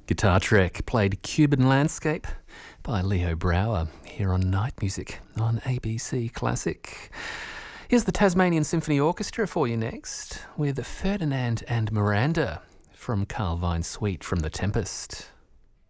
Guitar Trek played Cuban Landscape by Leo Brouwer here on Night Music on ABC Classic. Here's the Tasmanian Symphony Orchestra for you next with Ferdinand and Miranda from Carl Vine's Suite from The Tempest.